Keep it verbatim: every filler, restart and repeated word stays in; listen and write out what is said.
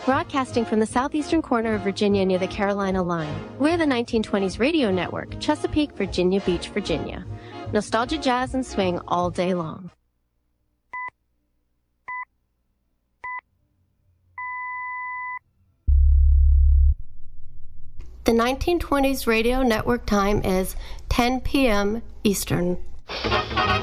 Broadcasting from the southeastern corner of Virginia near the Carolina line, we're the nineteen twenties Radio Network, Chesapeake, Virginia Beach, Virginia. Nostalgia, jazz, and swing all day long. The nineteen twenties Radio Network time is ten p m Eastern.